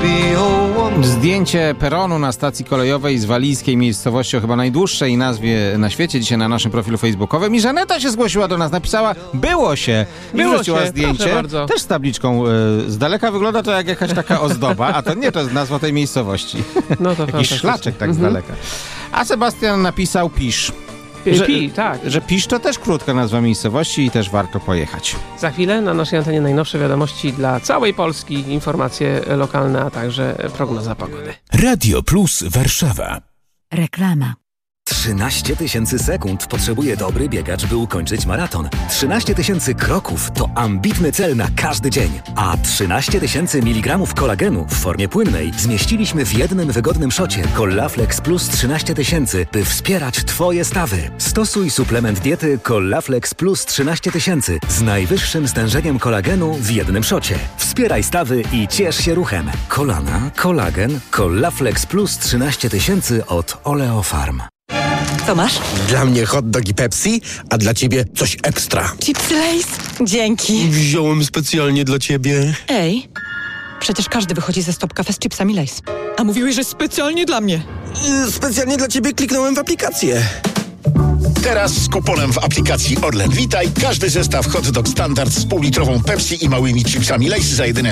Zdjęcie peronu na stacji kolejowej z walijskiej miejscowości o chyba najdłuższej nazwie na świecie dzisiaj na naszym profilu facebookowym. I Żaneta się zgłosiła do nas, napisała, było się, wrzuciła zdjęcie, też z tabliczką. Z daleka wygląda to jak jakaś taka ozdoba, a to nie, to jest nazwa tej miejscowości. No to jakiś szlaczek tak z daleka. A Sebastian napisał Pisz. Że Pisz to też krótka nazwa miejscowości i też warto pojechać. Za chwilę na naszej antenie najnowsze wiadomości dla całej Polski, informacje lokalne, a także prognoza pogody. Radio Plus Warszawa. Reklama. 13 000 sekund potrzebuje dobry biegacz, by ukończyć maraton. 13 000 kroków to ambitny cel na każdy dzień. A 13 000 mg kolagenu w formie płynnej zmieściliśmy w jednym wygodnym szocie Collaflex Plus 13 000, by wspierać Twoje stawy. Stosuj suplement diety Collaflex Plus 13 000 z najwyższym stężeniem kolagenu w jednym szocie. Wspieraj stawy i ciesz się ruchem. Kolana, kolagen, Collaflex Plus 13 000 od Oleofarm. Co masz? Dla mnie hot dog i Pepsi, a dla ciebie coś ekstra. Chipsy Lay's? Dzięki. Wziąłem specjalnie dla ciebie. Ej, przecież każdy wychodzi ze Stop Cafe z chipsami Lay's. A mówiłeś, że specjalnie dla mnie. Specjalnie dla ciebie kliknąłem w aplikację. Teraz z kuponem w aplikacji Orlen Witaj każdy zestaw hot dog standard z półlitrową Pepsi i małymi chipsami Lay's za jedyne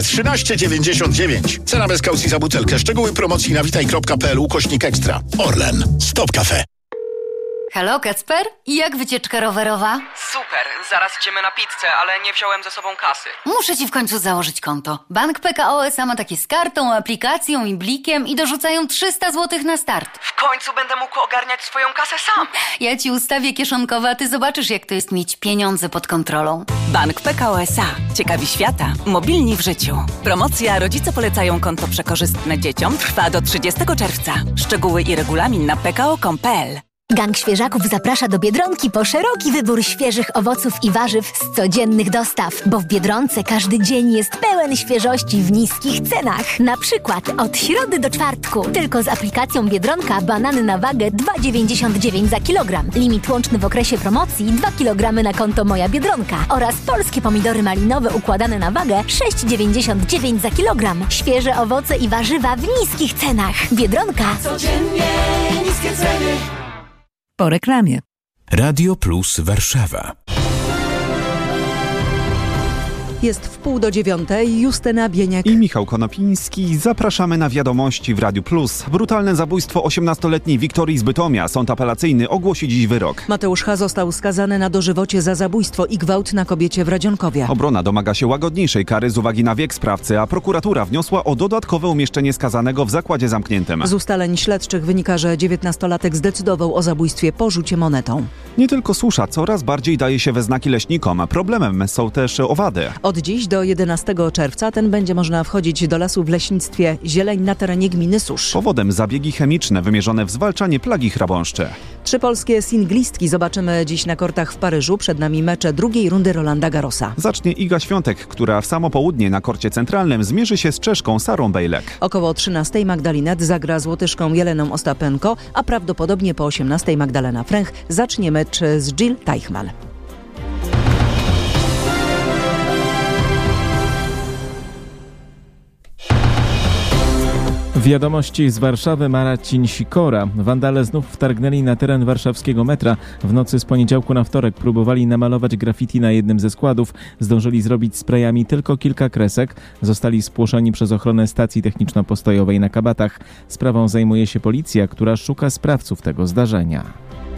13,99. Cena bez kaucji za butelkę. Szczegóły promocji na witaj.pl/ekstra. Orlen. Stop Cafe. Halo, Kacper? I jak wycieczka rowerowa? Super, zaraz idziemy na pizzę, ale nie wziąłem ze sobą kasy. Muszę ci w końcu założyć konto. Bank PKO SA ma takie z kartą, aplikacją i blikiem i dorzucają 300 zł na start. W końcu będę mógł ogarniać swoją kasę sam. Ja ci ustawię kieszonkowe, a ty zobaczysz, jak to jest mieć pieniądze pod kontrolą. Bank PKO SA. Ciekawi świata. Mobilni w życiu. Promocja Rodzice polecają konto przekorzystne dzieciom trwa do 30 czerwca. Szczegóły i regulamin na pko.com.pl. Gang Świeżaków zaprasza do Biedronki po szeroki wybór świeżych owoców i warzyw z codziennych dostaw, bo w Biedronce każdy dzień jest pełen świeżości w niskich cenach. Na przykład od środy do czwartku tylko z aplikacją Biedronka banany na wagę 2,99 za kilogram. Limit łączny w okresie promocji 2 kg na konto Moja Biedronka oraz polskie pomidory malinowe układane na wagę 6,99 za kilogram. Świeże owoce i warzywa w niskich cenach. Biedronka. Codziennie niskie ceny. Po reklamie. Radio Plus Warszawa. Jest 8:30, Justyna Bieniek i Michał Konopiński. Zapraszamy na wiadomości w Radiu Plus. Brutalne zabójstwo 18-letniej Wiktorii z Bytomia. Sąd apelacyjny ogłosi dziś wyrok. Mateusz H. został skazany na dożywocie za zabójstwo i gwałt na kobiecie w Radzionkowie. Obrona domaga się łagodniejszej kary z uwagi na wiek sprawcy, a prokuratura wniosła o dodatkowe umieszczenie skazanego w zakładzie zamkniętym. Z ustaleń śledczych wynika, że 19-latek zdecydował o zabójstwie po rzucie monetą. Nie tylko susza, coraz bardziej daje się we znaki leśnikom. Problemem są też owady. Od dziś do 11 czerwca będzie można wchodzić do lasu w leśnictwie zieleń na terenie gminy Susz. Powodem zabiegi chemiczne wymierzone w zwalczanie plagi chrabąszczy. 3 polskie singlistki zobaczymy dziś na kortach w Paryżu. Przed nami mecze drugiej rundy Rolanda Garrosa. Zacznie Iga Świątek, która w samo południe na korcie centralnym zmierzy się z Czeszką Sarą Bejlek. Około 13 Magdalinet zagra z Łotyszką Jeleną Ostapenko, a prawdopodobnie po 18 Magdalena Fręch zacznie mecz z Jill Teichmann. Wiadomości z Warszawy, Marcin Sikora. Wandale znów wtargnęli na teren warszawskiego metra. W nocy z poniedziałku na wtorek próbowali namalować graffiti na jednym ze składów. Zdążyli zrobić sprayami tylko kilka kresek. Zostali spłoszeni przez ochronę stacji techniczno-postojowej na Kabatach. Sprawą zajmuje się policja, która szuka sprawców tego zdarzenia.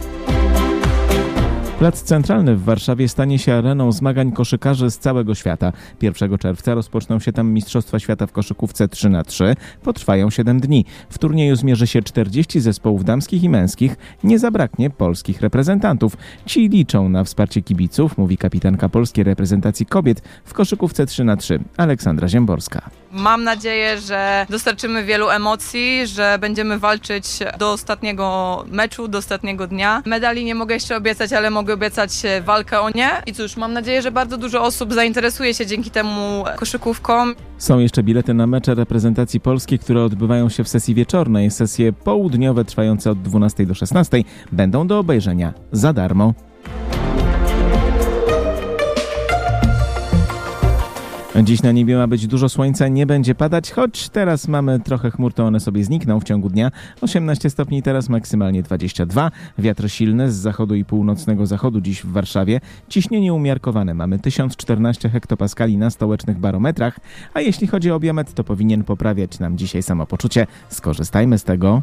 Plac Centralny w Warszawie stanie się areną zmagań koszykarzy z całego świata. 1 czerwca rozpoczną się tam Mistrzostwa Świata w koszykówce 3x3. Potrwają 7 dni. W turnieju zmierzy się 40 zespołów damskich i męskich. Nie zabraknie polskich reprezentantów. Ci liczą na wsparcie kibiców, mówi kapitanka polskiej reprezentacji kobiet w koszykówce 3x3 Aleksandra Ziemborska. Mam nadzieję, że dostarczymy wielu emocji, że będziemy walczyć do ostatniego meczu, do ostatniego dnia. Medali nie mogę jeszcze obiecać, ale mogę obiecać walkę o nie. I cóż, mam nadzieję, że bardzo dużo osób zainteresuje się dzięki temu koszykówką. Są jeszcze bilety na mecze reprezentacji polskiej, które odbywają się w sesji wieczornej. Sesje południowe trwające od 12 do 16 będą do obejrzenia za darmo. Dziś na niebie ma być dużo słońca, nie będzie padać, choć teraz mamy trochę chmur, to one sobie znikną w ciągu dnia. 18 stopni teraz, maksymalnie 22. Wiatr silny z zachodu i północnego zachodu dziś w Warszawie. Ciśnienie umiarkowane. Mamy 1014 hektopaskali na stołecznych barometrach. A jeśli chodzi o biometr, to powinien poprawiać nam dzisiaj samopoczucie. Skorzystajmy z tego.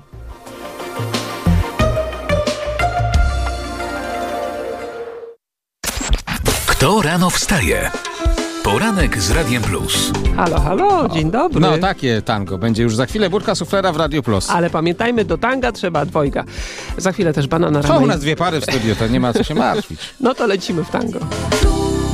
Kto rano wstaje? Poranek z Radiem Plus. Halo, halo, dzień dobry. No takie tango. Będzie już za chwilę budka suflera w Radio Plus. Ale pamiętajmy, do tanga trzeba dwojga. Za chwilę też banana rama. Są u nas dwie pary w studiu, to nie ma co się martwić. No to lecimy w tango.